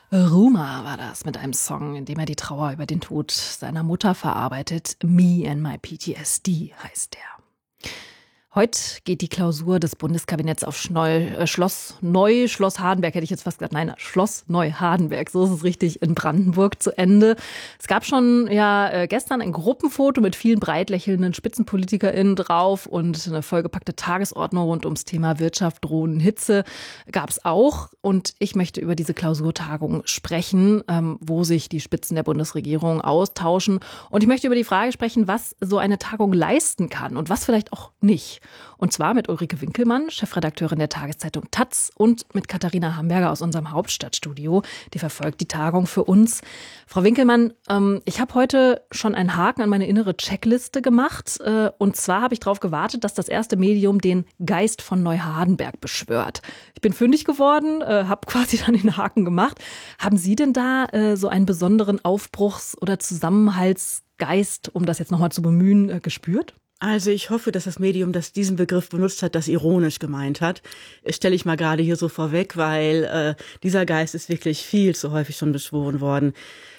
Ruma war das mit einem Song, in dem er die Trauer über den Tod seiner Mutter verarbeitet. Me and my PTSD heißt der. Heute geht die Klausur des Bundeskabinetts auf Schloss Hardenberg, hätte ich jetzt fast gesagt. Nein, Schloss Neu-Hardenberg, so ist es richtig, in Brandenburg zu Ende. Es gab schon gestern ein Gruppenfoto mit vielen breit lächelnden SpitzenpolitikerInnen drauf und eine vollgepackte Tagesordnung rund ums Thema Wirtschaft, drohenden Hitze gab es auch. Und ich möchte über diese Klausurtagung sprechen, wo sich die Spitzen der Bundesregierung austauschen. Und ich möchte über die Frage sprechen, was so eine Tagung leisten kann und was vielleicht auch nicht. Und zwar mit Ulrike Winkelmann, Chefredakteurin der Tageszeitung taz, und mit Katharina Hamberger aus unserem Hauptstadtstudio. Die verfolgt die Tagung für uns. Frau Winkelmann, ich habe heute schon einen Haken an meine innere Checkliste gemacht. Und zwar habe ich darauf gewartet, dass das erste Medium den Geist von Neu-Hardenberg beschwört. Ich bin fündig geworden, habe quasi dann den Haken gemacht. Haben Sie denn da so einen besonderen Aufbruchs- oder Zusammenhaltsgeist, um das jetzt nochmal zu bemühen, gespürt? Also ich hoffe, dass das Medium, das diesen Begriff benutzt hat, das ironisch gemeint hat. Stelle ich mal gerade hier so vorweg, weil dieser Geist ist wirklich viel zu häufig schon beschworen worden.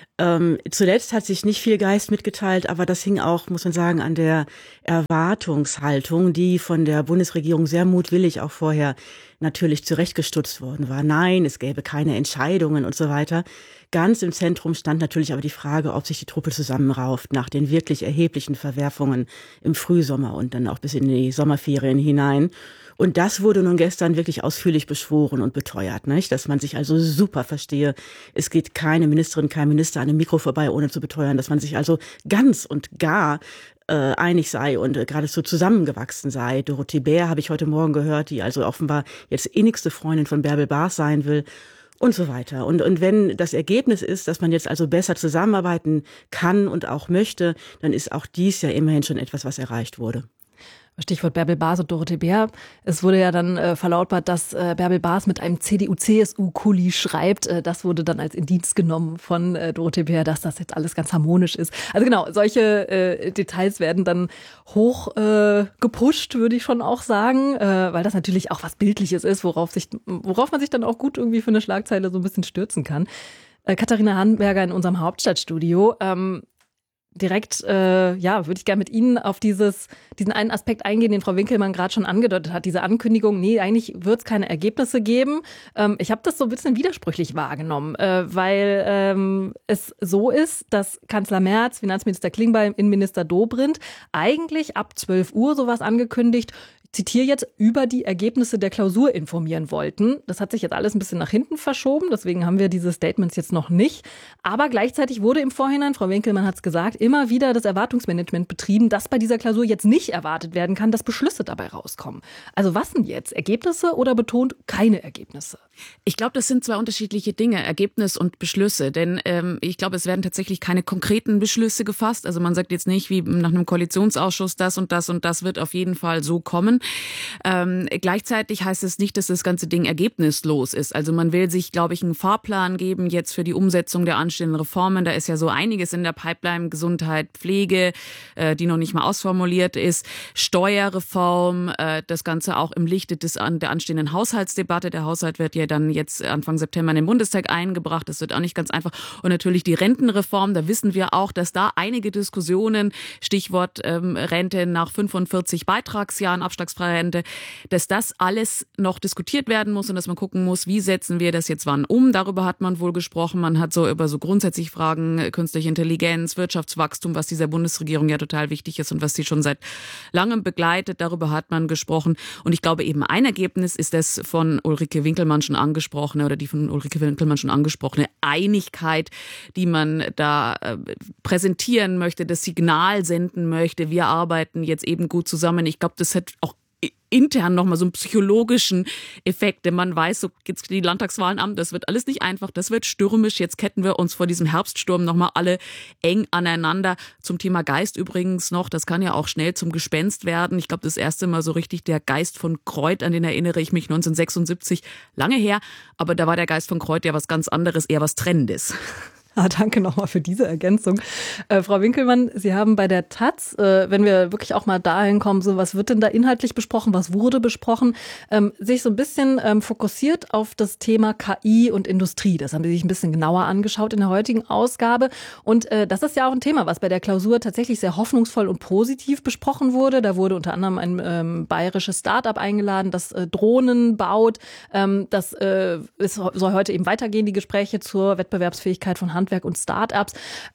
Zuletzt hat sich nicht viel Geist mitgeteilt, aber das hing auch, muss man sagen, an der Erwartungshaltung, die von der Bundesregierung sehr mutwillig auch vorher natürlich zurechtgestutzt worden war. Nein, es gäbe keine Entscheidungen und so weiter. Ganz im Zentrum stand natürlich aber die Frage, ob sich die Truppe zusammenrauft nach den wirklich erheblichen Verwerfungen im Frühsommer und dann auch bis in die Sommerferien hinein. Und das wurde nun gestern wirklich ausführlich beschworen und beteuert, nicht? Dass man sich also super verstehe. Es geht keine Ministerin, kein Minister an einem Mikro vorbei, ohne zu beteuern, dass man sich also ganz und gar einig sei und geradezu zusammengewachsen sei. Dorothee Bär habe ich heute Morgen gehört, die also offenbar jetzt innigste Freundin von Bärbel Baas sein will. Und so weiter. Und wenn das Ergebnis ist, dass man jetzt also besser zusammenarbeiten kann und auch möchte, dann ist auch dies ja immerhin schon etwas, was erreicht wurde. Stichwort Bärbel Baas und Dorothee Bär. Es wurde ja dann verlautbart, dass Bärbel Baas mit einem CDU-CSU-Kuli schreibt. Das wurde dann als Indiz genommen von Dorothee Bär, dass das jetzt alles ganz harmonisch ist. Also genau, solche Details werden dann hoch gepusht, würde ich schon auch sagen, weil das natürlich auch was Bildliches ist, worauf man sich dann auch gut irgendwie für eine Schlagzeile so ein bisschen stürzen kann. Katharina Hamberger in unserem Hauptstadtstudio. Direkt, würde ich gerne mit Ihnen auf diesen einen Aspekt eingehen, den Frau Winkelmann gerade schon angedeutet hat. Diese Ankündigung, nee, eigentlich wird es keine Ergebnisse geben. Ich habe das so ein bisschen widersprüchlich wahrgenommen, weil es so ist, dass Kanzler Merz, Finanzminister Klingbeil, Innenminister Dobrindt eigentlich ab 12 Uhr sowas angekündigt, ich zitiere jetzt, über die Ergebnisse der Klausur informieren wollten. Das hat sich jetzt alles ein bisschen nach hinten verschoben, deswegen haben wir diese Statements jetzt noch nicht. Aber gleichzeitig wurde im Vorhinein, Frau Winkelmann hat es gesagt, immer wieder das Erwartungsmanagement betrieben, dass bei dieser Klausur jetzt nicht erwartet werden kann, dass Beschlüsse dabei rauskommen. Also was denn jetzt? Ergebnisse oder betont keine Ergebnisse? Ich glaube, das sind zwei unterschiedliche Dinge, Ergebnis und Beschlüsse. Denn ich glaube, es werden tatsächlich keine konkreten Beschlüsse gefasst. Also man sagt jetzt nicht, wie nach einem Koalitionsausschuss, das und das und das wird auf jeden Fall so kommen. Gleichzeitig heißt es nicht, dass das ganze Ding ergebnislos ist. Also man will sich, glaube ich, einen Fahrplan geben jetzt für die Umsetzung der anstehenden Reformen. Da ist ja so einiges in der Pipeline, Gesundheit, Pflege, die noch nicht mal ausformuliert ist, Steuerreform, das Ganze auch im Lichte der anstehenden Haushaltsdebatte. Der Haushalt wird ja dann jetzt Anfang September in den Bundestag eingebracht. Das wird auch nicht ganz einfach. Und natürlich die Rentenreform, da wissen wir auch, dass da einige Diskussionen, Stichwort Rente nach 45 Beitragsjahren, abschlagsfreie Rente, dass das alles noch diskutiert werden muss und dass man gucken muss, wie setzen wir das jetzt wann um. Darüber hat man wohl gesprochen. Man hat so über so grundsätzlich Fragen, künstliche Intelligenz, Wirtschaftswachstum, was dieser Bundesregierung ja total wichtig ist und was sie schon seit langem begleitet. Darüber hat man gesprochen. Und ich glaube, eben ein Ergebnis ist das von Ulrike Winkelmann schon angesprochene oder die von Ulrike Winkelmann schon angesprochene Einigkeit, die man da präsentieren möchte, das Signal senden möchte. Wir arbeiten jetzt eben gut zusammen. Ich glaube, das hat auch intern nochmal so einen psychologischen Effekt, denn man weiß, so geht's die Landtagswahlen an, das wird alles nicht einfach, das wird stürmisch, jetzt ketten wir uns vor diesem Herbststurm nochmal alle eng aneinander. Zum Thema Geist übrigens noch, das kann ja auch schnell zum Gespenst werden. Ich glaube, das erste Mal so richtig der Geist von Kreuth, an den erinnere ich mich 1976, lange her, aber da war der Geist von Kreuth ja was ganz anderes, eher was Trennendes. Danke nochmal für diese Ergänzung. Frau Winkelmann, Sie haben bei der Taz, wenn wir wirklich auch mal dahin kommen, so was wird denn da inhaltlich besprochen, was wurde besprochen, sich so ein bisschen fokussiert auf das Thema KI und Industrie. Das haben Sie sich ein bisschen genauer angeschaut in der heutigen Ausgabe. Und das ist ja auch ein Thema, was bei der Klausur tatsächlich sehr hoffnungsvoll und positiv besprochen wurde. Da wurde unter anderem ein bayerisches Start-up eingeladen, das Drohnen baut. Das soll heute eben weitergehen, die Gespräche zur Wettbewerbsfähigkeit von Handwerk und Start-ups.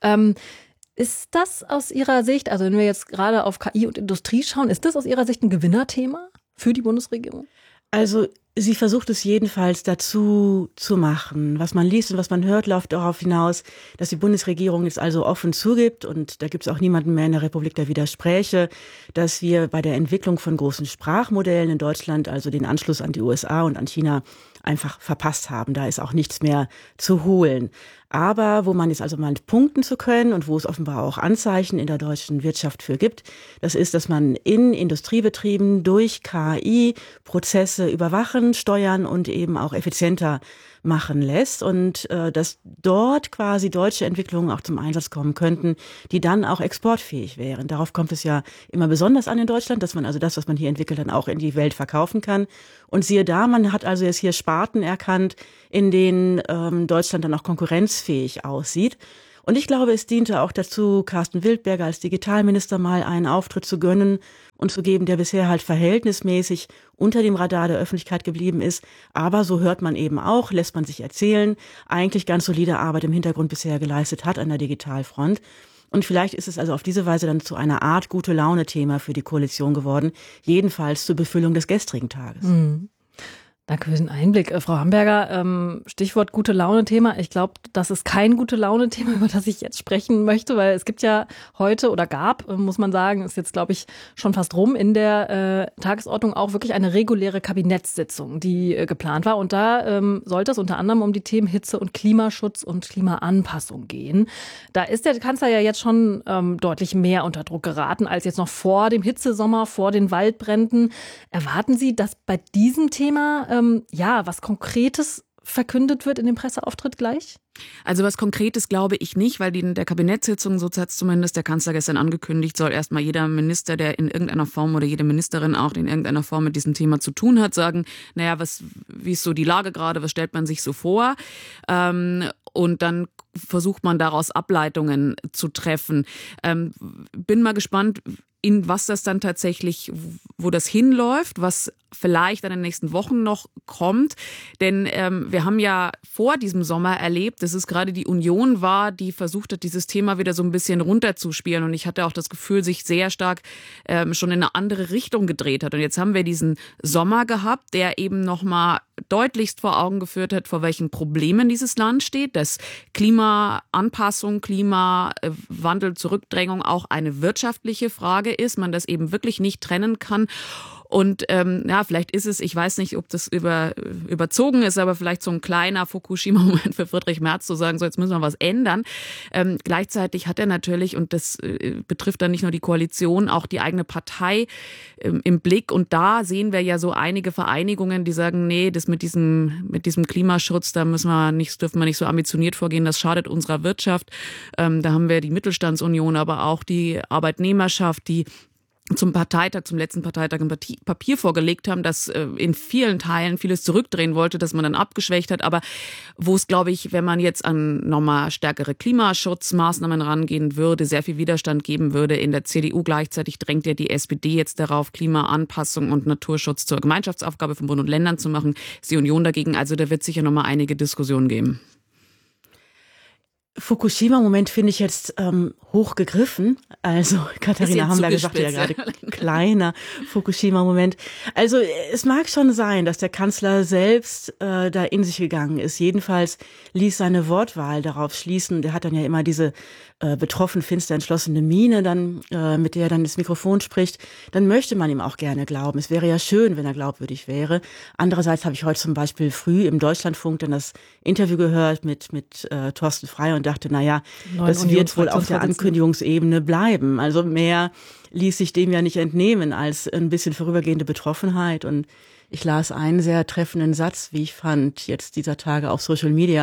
Ist das aus Ihrer Sicht, also wenn wir jetzt gerade auf KI und Industrie schauen, ist das aus Ihrer Sicht ein Gewinnerthema für die Bundesregierung? Also sie versucht es jedenfalls dazu zu machen. Was man liest und was man hört, läuft darauf hinaus, dass die Bundesregierung jetzt also offen zugibt, und da gibt es auch niemanden mehr in der Republik, der widerspräche, dass wir bei der Entwicklung von großen Sprachmodellen in Deutschland, also den Anschluss an die USA und an China, einfach verpasst haben. Da ist auch nichts mehr zu holen. Aber wo man jetzt also mal punkten zu können und wo es offenbar auch Anzeichen in der deutschen Wirtschaft für gibt, das ist, dass man in Industriebetrieben durch KI Prozesse überwachen, steuern und eben auch effizienter machen lässt, und dass dort quasi deutsche Entwicklungen auch zum Einsatz kommen könnten, die dann auch exportfähig wären. Darauf kommt es ja immer besonders an in Deutschland, dass man also das, was man hier entwickelt, dann auch in die Welt verkaufen kann. Und siehe da, man hat also jetzt hier Sparten erkannt, in denen Deutschland dann auch konkurrenzfähig aussieht. Und ich glaube, es diente auch dazu, Carsten Wildberger als Digitalminister mal einen Auftritt zu gönnen und zu geben, der bisher halt verhältnismäßig unter dem Radar der Öffentlichkeit geblieben ist. Aber so hört man eben auch, lässt man sich erzählen, eigentlich ganz solide Arbeit im Hintergrund bisher geleistet hat an der Digitalfront. Und vielleicht ist es also auf diese Weise dann zu einer Art Gute-Laune-Thema für die Koalition geworden, jedenfalls zur Befüllung des gestrigen Tages. Mhm. Danke für den Einblick. Frau Hamberger, Stichwort Gute-Laune-Thema. Ich glaube, das ist kein Gute-Laune-Thema, über das ich jetzt sprechen möchte, weil es gibt ja heute oder gab, muss man sagen, ist jetzt, glaube ich, schon fast rum, in der Tagesordnung auch wirklich eine reguläre Kabinettssitzung, die geplant war. Und da sollte es unter anderem um die Themen Hitze- und Klimaschutz und Klimaanpassung gehen. Da ist der Kanzler ja jetzt schon deutlich mehr unter Druck geraten als jetzt noch vor dem Hitzesommer, vor den Waldbränden. Erwarten Sie, dass bei diesem Thema was Konkretes verkündet wird in dem Presseauftritt gleich? Also was Konkretes glaube ich nicht, weil in der Kabinettssitzung, so hat es zumindest der Kanzler gestern angekündigt, soll erstmal jeder Minister, der in irgendeiner Form oder jede Ministerin auch in irgendeiner Form mit diesem Thema zu tun hat, sagen, naja, wie ist so die Lage gerade, was stellt man sich so vor? Und dann versucht man daraus Ableitungen zu treffen. Bin mal gespannt, in was das dann tatsächlich, wo das hinläuft, was vielleicht in den nächsten Wochen noch kommt. Denn wir haben ja vor diesem Sommer erlebt, dass es gerade die Union war, die versucht hat, dieses Thema wieder so ein bisschen runterzuspielen. Und ich hatte auch das Gefühl, sich sehr stark schon in eine andere Richtung gedreht hat. Und jetzt haben wir diesen Sommer gehabt, der eben nochmal deutlichst vor Augen geführt hat, vor welchen Problemen dieses Land steht, dass Klimaanpassung, Klimawandel, Zurückdrängung auch eine wirtschaftliche Frage ist, man das eben wirklich nicht trennen kann. Und vielleicht ist es, ich weiß nicht, ob das überzogen ist, aber vielleicht so ein kleiner Fukushima-Moment für Friedrich Merz zu sagen, so jetzt müssen wir was ändern. Gleichzeitig hat er natürlich, und das betrifft dann nicht nur die Koalition, auch die eigene Partei im Blick. Und da sehen wir ja so einige Vereinigungen, die sagen, nee, das mit diesem Klimaschutz, dürfen wir nicht so ambitioniert vorgehen, das schadet unserer Wirtschaft. Da haben wir die Mittelstandsunion, aber auch die Arbeitnehmerschaft, die zum letzten Parteitag ein Papier vorgelegt haben, das in vielen Teilen vieles zurückdrehen wollte, das man dann abgeschwächt hat, aber wo es, glaube ich, wenn man jetzt an nochmal stärkere Klimaschutzmaßnahmen rangehen würde, sehr viel Widerstand geben würde in der CDU. Gleichzeitig drängt ja die SPD jetzt darauf, Klimaanpassung und Naturschutz zur Gemeinschaftsaufgabe von Bund und Ländern zu machen. Ist die Union dagegen, also da wird sicher nochmal einige Diskussionen geben. Fukushima-Moment finde ich jetzt hochgegriffen. Also Katharina Hamberger sagte ja gerade, kleiner Fukushima-Moment. Also es mag schon sein, dass der Kanzler selbst da in sich gegangen ist. Jedenfalls ließ seine Wortwahl darauf schließen. Der hat dann ja immer diese betroffen, finster entschlossene Miene, dann mit der er dann das Mikrofon spricht. Dann möchte man ihm auch gerne glauben. Es wäre ja schön, wenn er glaubwürdig wäre. Andererseits habe ich heute zum Beispiel früh im Deutschlandfunk dann das Interview gehört mit Thorsten Frey und dachte, das wird wohl auf der Ankündigungsebene bleiben. Also mehr ließ sich dem ja nicht entnehmen als ein bisschen vorübergehende Betroffenheit. Und ich las einen sehr treffenden Satz, wie ich fand, jetzt dieser Tage auf Social Media.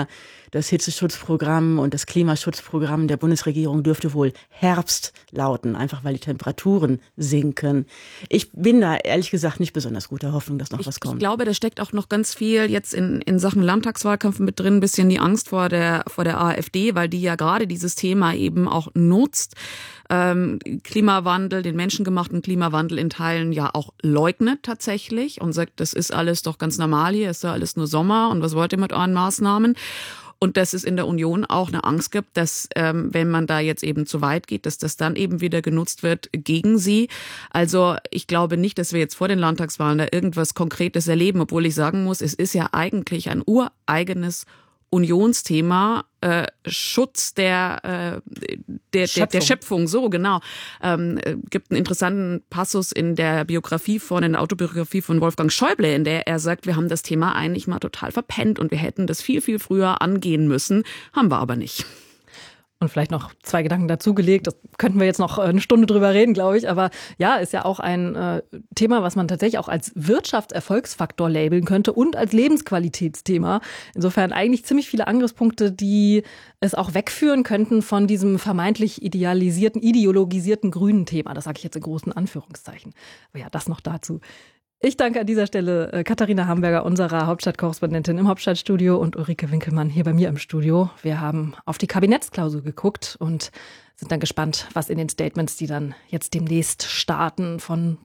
das Hitzeschutzprogramm und das Klimaschutzprogramm der Bundesregierung dürfte wohl Herbst lauten, einfach weil die Temperaturen sinken. Ich bin da ehrlich gesagt nicht besonders guter Hoffnung, dass noch was kommt. Ich glaube, da steckt auch noch ganz viel jetzt in Sachen Landtagswahlkampf mit drin, ein bisschen die Angst vor der AfD, weil die ja gerade dieses Thema eben auch nutzt. Klimawandel, den menschengemachten Klimawandel in Teilen ja auch leugnet tatsächlich und sagt, das ist alles doch ganz normal hier, ist ja alles nur Sommer und was wollt ihr mit euren Maßnahmen? Und dass es in der Union auch eine Angst gibt, dass wenn man da jetzt eben zu weit geht, dass das dann eben wieder genutzt wird gegen sie. Also ich glaube nicht, dass wir jetzt vor den Landtagswahlen da irgendwas Konkretes erleben, obwohl ich sagen muss, es ist ja eigentlich ein ureigenes Unionsthema, Schutz der Schöpfung, so genau. Gibt einen interessanten Passus in der Autobiografie von Wolfgang Schäuble, in der er sagt, wir haben das Thema eigentlich mal total verpennt und wir hätten das viel, viel früher angehen müssen, haben wir aber nicht. Und vielleicht noch 2 Gedanken dazugelegt. Das könnten wir jetzt noch eine Stunde drüber reden, glaube ich. Aber ja, ist ja auch ein Thema, was man tatsächlich auch als Wirtschaftserfolgsfaktor labeln könnte und als Lebensqualitätsthema. Insofern eigentlich ziemlich viele Angriffspunkte, die es auch wegführen könnten von diesem vermeintlich ideologisierten grünen Thema. Das sage ich jetzt in großen Anführungszeichen. Aber ja, das noch dazu. Ich danke an dieser Stelle Katharina Hamburger, unserer Hauptstadtkorrespondentin im Hauptstadtstudio, und Ulrike Winkelmann hier bei mir im Studio. Wir haben auf die Kabinettsklausel geguckt und sind dann gespannt, was in den Statements, die dann jetzt demnächst starten, von